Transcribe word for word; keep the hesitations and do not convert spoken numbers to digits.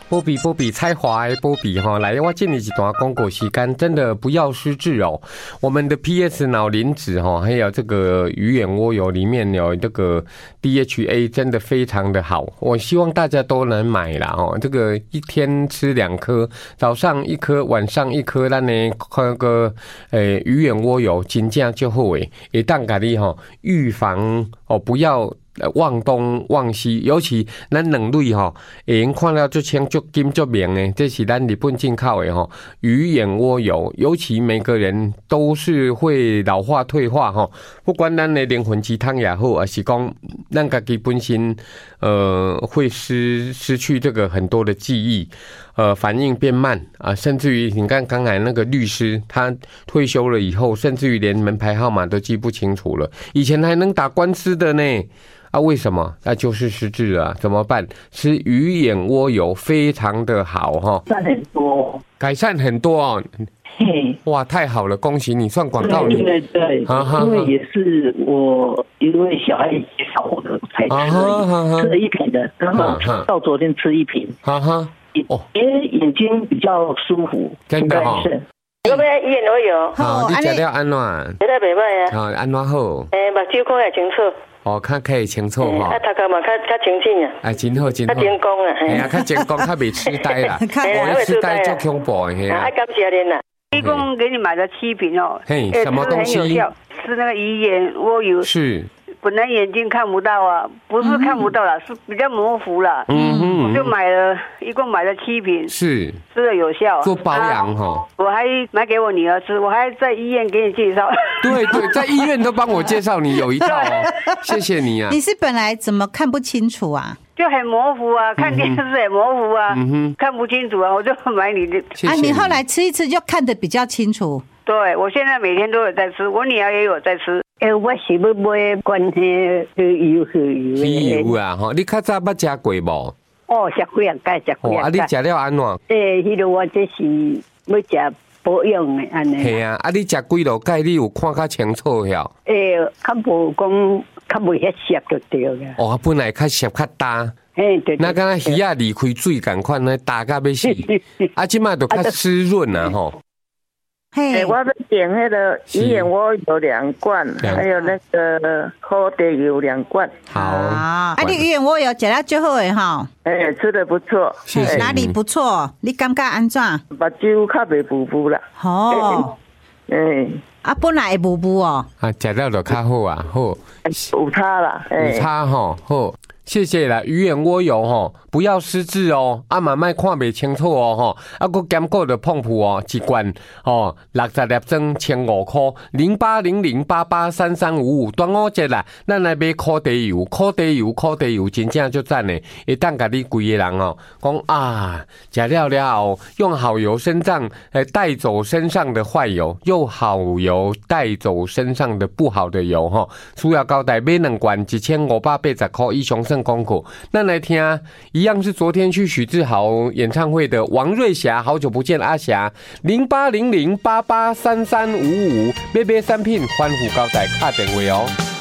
波比波比才华的波比哈，来，我建立一段广告时间，真的不要失智哦。我们的 P S 脑磷脂哈，还有这个鱼眼蜗油里面有这个 D H A， 真的非常的好。我希望大家都能买啦哦。这个一天吃两颗，早上一颗，晚上一颗，咱呢那个呃鱼眼蜗油真正就好诶，会当甲你吼预防哦，不要。忘东忘西，尤其咱两类吼，会用看了足清足金足明的，这是咱日本进口的吼鱼眼蜗油。尤其每个人都是会老化退化吼，不管咱的灵魂鸡汤也好，还是讲咱家己本身呃会失失去这个很多的记忆，呃反应变慢啊，甚至于你看刚才那个律师，他退休了以后，甚至于连门牌号码都记不清楚了，以前还能打官司的呢。啊，为什么？那、啊、就是失智了、啊，怎么办？吃鱼眼蜗油非常的好哈， 改善很多， 改善很多哦。 嘿， 哇，太好了，恭喜你！算广告你。 对对，因为也是我一位小孩介绍我的才吃了，吃了一瓶的，刚好到昨天吃一瓶，哈哈，哦，眼睛比较舒服， 真的哈、哦。 我买鱼眼蜗油， 好，你食了安怎？ 食了袂歹啊。 好，安怎好？ 诶，目睭看会清楚。 哦，较可以清楚吼。 啊，头壳嘛较较清醒啊。 哎，真好真好。 较精光啊。 哎呀，较精光，较袂痴呆啦。 我痴呆足恐怖的嘿啊。 啊，感谢您啦。 一共给你买了七瓶哦。 嘿，什么东西？ 是那个鱼眼蜗油。 是。 本来眼睛看不到啊，不是看不到啦，是比较模糊啦。 嗯哼， 我就买了，一共买了七瓶， 是吃了有效， 做保养哈。 我还买给我女儿吃，我还在医院给你介绍。 对对，在医院都帮我介绍，你有一套哦，谢谢你啊。 你是本来怎么看不清楚啊？ 就很模糊啊，看电视很模糊啊，嗯哼，看不清楚啊，我就买你的。 谢谢啊，你后来吃一次就看得比较清楚。 对，我现在每天都有在吃，我女儿也有在吃。 诶、欸，我是要买关迄个鱼和油的。 鱼油啊，吼，你较早捌食过无？ 哦，食几啊届，食几啊。啊，你食了安怎？ 诶，迄个我这是要食保养的安尼。 系啊，啊，你食几落届，你有看较清楚了？ 诶、欸，较无讲，较袂遐涩就对了。 哦，本来较涩较大。 嘿，对。 那敢若鱼啊离开水共款呢，大甲要死。啊，即摆就较湿润啊，吼。 哎，我要点那个鱼眼蜗油两罐，还有那个烤地油两罐。 好啊，啊，你鱼眼蜗油吃了最好诶哈。 哎，吃得不错。 谢谢。 哪里不错？你感觉安怎？ 目睭较袂浮浮啦。 哦。 哎。 啊，本来会浮浮哦。 啊，吃了就较好啊，好。 有差啦， 有差吼，好。谢谢啦，鱼眼蜗油吼，不要失智哦，啊慢慢看袂清楚哦吼，啊佫兼顾着碰扑哦，一罐哦六十粒装千五块，零八零零八八三三五五，端午节啦，咱来买烤地油，烤地油，烤地油，真正就赞呢，会当甲你规个人哦，讲啊，食了了后，用好油身上，诶带走身上的坏油，用好油带走身上的不好的油吼，需要交代买两罐一千五百八十块以上。功课，那来听、啊，一样是昨天去许志豪演唱会的王瑞霞，好久不见阿霞，零八零零八八三三五五，买买产品欢呼交代卡电话哦。